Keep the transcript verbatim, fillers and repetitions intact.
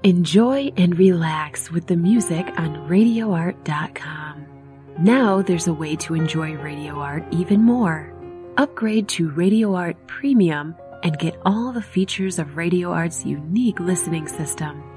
Enjoy and relax with the music on radio art dot com. Now there's a way to enjoy Radio Art even more. Upgrade to Radio Art Premium and get all the features of Radio Art's unique listening system.